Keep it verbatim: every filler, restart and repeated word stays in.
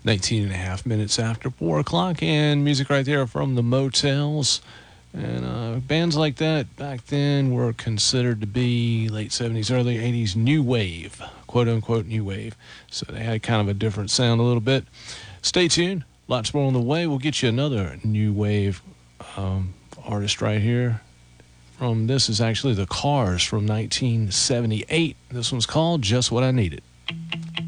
nineteen and a half minutes after four o'clock, and music right there from the Motels. And uh, bands like that back then were considered to be late seventies, early eighties new wave, quote unquote new wave. So they had kind of a different sound a little bit. Stay tuned. Lots more on the way. We'll get you another new wave um, artist right here. From this is actually the Cars from nineteen seventy-eight. This one's called Just What I Needed.